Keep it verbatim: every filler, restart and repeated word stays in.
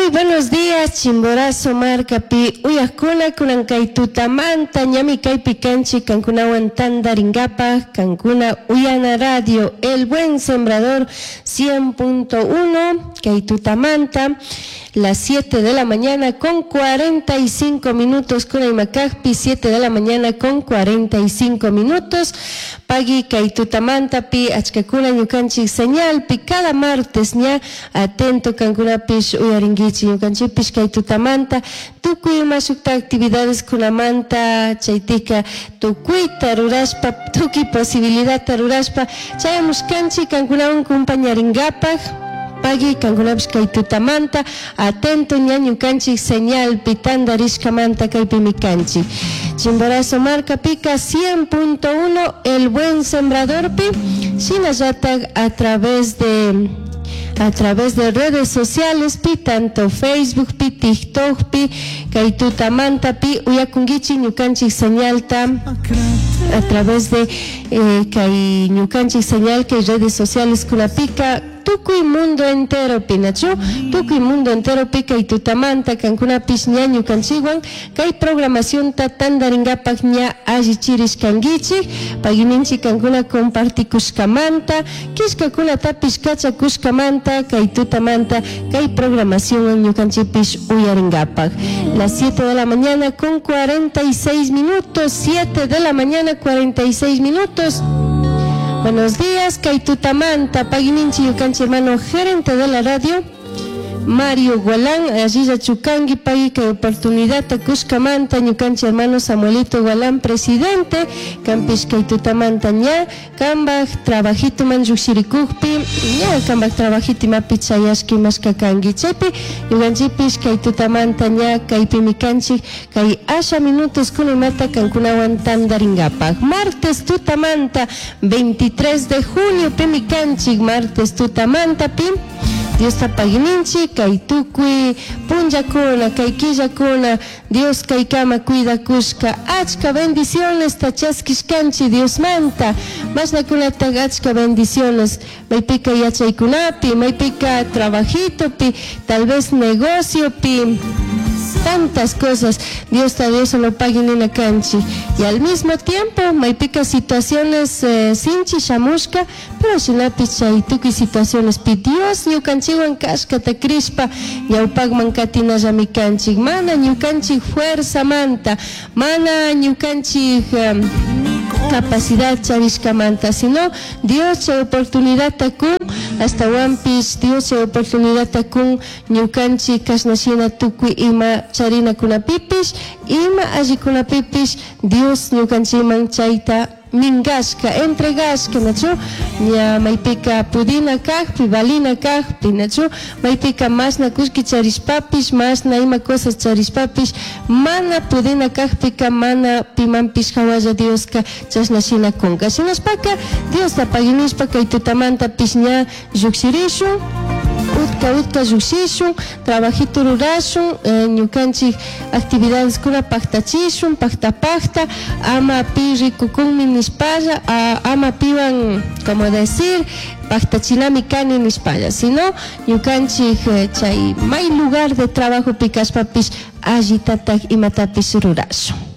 Muy buenos días, Chimborazo Marcapi, Uyakuna, Kunankaytutamanta, Ñami Kaypi Kanchi, Cancuna Huantanda Ringapa, Cancuna Uyana Radio, El Buen Sembrador cien punto uno, Kaytutamanta, las siete de la mañana con cuarenta y cinco minutos, con Imacajpi, siete de la mañana con cuarenta y cinco minutos, Pagi Kaytutamanta, Pi, Achkakuna Ñukanchi Señal, Pi, cada martes, ña, atento, Cancuna Pish, Uyaringichi, Ñukanchi Pish Kaytutamanta, Tukuy Masukta actividades Kunamanta, Chaitika, Tukuy Taruraspa, Tuki posibilidad Taruraspa, Chayamuskanchi, Cancuna un compañaringapaj, Pagi Kankunapis Kaytutamanta, atento ña Ñukanchik señal pitanda rishkamanta kaypimikanchik. Chimborazo Marca Pica cien punto uno, El Buen Sembrador Pi, Shinayatag a través de a través de redes sociales pi, tanto Facebook pi, TikTok pi, Kaytutamanta pi, Uyakungichi Ñukanchik señal tam a través de eh, Kay Ñukanchik señal que redes sociales Kunapica Tukuy mundo entero pinachu, Tukuy mundo entero pica y tutamanta, Cancuna pisña Ñukanchiwan, Kay programación ta tandaringapak ña allichiris kangichi, Pagininchi Cancuna comparti kushkamanta, Kishkakuna tapis kacha kushkamanta, Kay tutamanta, Kay programación Ñukanchipis uyaringapak. Las siete de la mañana con cuarenta y seis minutos, siete de la mañana cuarenta y seis minutos. Buenos días, Kaytutamanta, Pagininchi Yukanchi, hermano gerente de la radio, Mario Gualán, Aziza Chukangi, Pagui, que oportunidad, Takushkamanta, Ñukanchi, hermano Samuelito Gualán, presidente, Campis Kaytutamanta, ña, Kambaj, trabajito man yuxirikukpi, ña, Kambaj, trabajito mapi chayaski maskakangi, chepi, Yukanchipis Kaytutamanta, ña, Kaypimikanchi, Kay asha minutos kunimata, Cancunawan tandaringapaj. Martes Tutamanta, veintitrés de junio, Pimikanchi, martes Tutamanta, pim, Dios tapagininchi, kay tukui, punjakuna, kay killakuna, Dios kay kama cuida kushka, achka bendiciones, tachaskishkanchi, Dios manta, masnakunata achka bendiciones, maypika yachaykunapi, maypika trabajito pi, tal vez negocio pi, tantas cosas, Dios ta Dios lo pague en la canchi, y al mismo tiempo, maypika situaciones eh, sinchi, shamushka, pero sinapicha y tuki situaciones pi, Dios ñukanchiwan kashkata crispa, ñaupagman katina yamikanchik, mana ñukanchik fuerza manta, mana ñukanchik um, capacidad charishkamanta, sino Dios se oportunidad takun, hasta wampis, Dios se oportunidad takun, ñukanchi kasnashina tukui ima charina kunapipis, ima allí kunapipis, Dios ñukanchi manchaita mingaska, entregaska, nacho, ña maypika pudina kajpi, valina kajpi, nacho, maypika masna kuski charispapis, masna ima cosas charispapis, mana pudina kajpika, mana pimampis hawaya Dioska, chasnashina kunka. Sinaspaka, Dios tapaginispa Kaytutamanta pisña yuxirishun, utka utka yuxishun, trabajito rurashun, eh, ñukanchik actividades kuna paktachishun, pakta pakta, ama pi rikukunmi nispalla, ama piwan, como decir, paktachinami kani nispalla, sino ñukanchik eh, chay may lugar de trabajo pikaspapis allitatak imatapis rurashun.